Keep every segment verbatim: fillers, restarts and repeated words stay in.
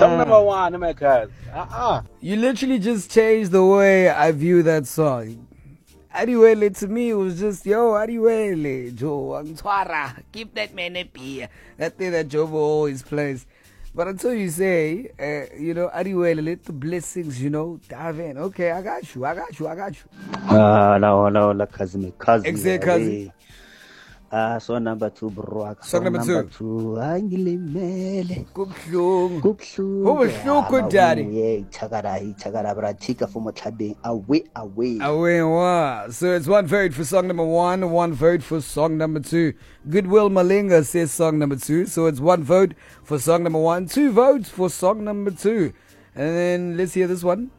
Song number one, my guys. Uh-uh. You literally just changed the way I view that song. Adiwele to me was just, yo, Adiwele, Joe, Antwara, keep that man happy. That thing that Joe always plays. But until you say, uh, you know, Adiwele, let the blessings, you know, dive in. Okay, I got you, I got you, I got you. Ah, no, no, la cousin, cousin. Exactly, cousin. Ah, song number two, bro. Song number two. two. Angilimele. Kubuhlungu. Kubuhlungu. Kubuhlungu, daddy. Yeah, chagara, chagara, bratika for machade. Away, away. Away, wow. So it's one vote for song number one, one vote for song number two. Goodwill Malinga says song number two. So it's one vote for song number one, two votes for song number two. And then let's hear this one.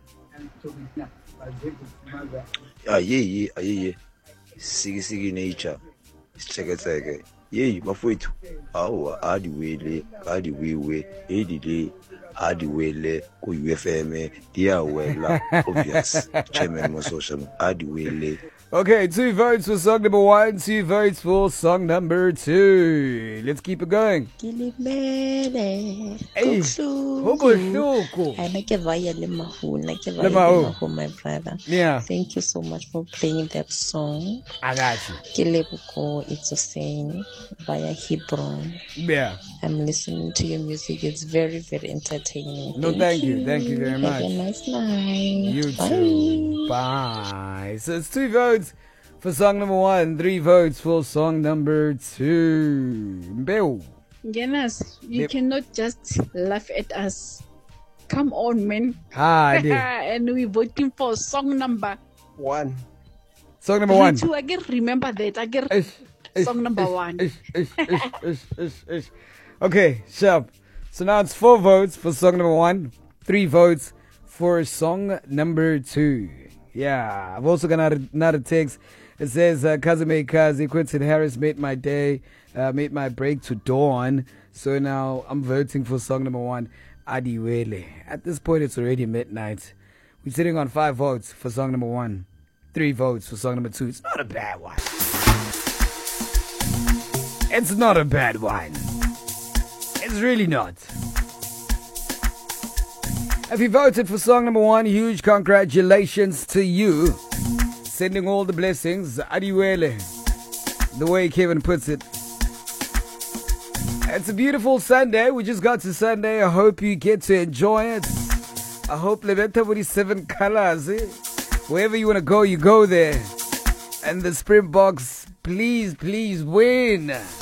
Ah, yeah, yeah, yeah, yeah. Sigi, sigi nature. Check it, check it. Yeah, mafowethu. Awu adiwele, adiwewe, edile, adiwele ku U F M, diyawela, obvious. Chairman Mososha, adiwele. Okay, two votes for song number one, two votes for song number two. Let's keep it going. Kilimele. Hey, Kubuhlungu. I like a vaya lemahu, like a vaya Lemahu. lemahu, my brother. Yeah. Thank you so much for playing that song. I got you. Kilebuko, it's a saying via Hebron. Yeah. I'm listening to your music. It's very, very entertaining. No, thank you. Thank you very much. Have a nice night. You Bye. too. Bye. So it's two votes for song number one, three votes for song number two. Mbeu. Jonas, you Yep. cannot just laugh at us. Come on, man. Hi, I did. And we're voting for song number One. Song number one. Two, I can remember that. I can Ish, ish, song number ish, one. ish, ish, ish, ish, ish, ish. Okay, sharp. So now it's four votes for song number one, three votes for song number two. Yeah, I've also got another, another text. It says, uh, Kazime Kazi, Quentin Harris made my day, uh, made my break to dawn. So now I'm voting for song number one, Adiwele. At this point, it's already midnight. We're sitting on five votes for song number one, three votes for song number two. It's not a bad one. It's not a bad one. It's really not. If you voted for song number one, huge congratulations to you. Sending all the blessings, Adiwele. The way Kevin puts it. It's a beautiful Sunday. We just got to Sunday. I hope you get to enjoy it. I hope Leventa with these seven colors. Eh? Wherever you want to go, you go there. And the Springboks, please, please win.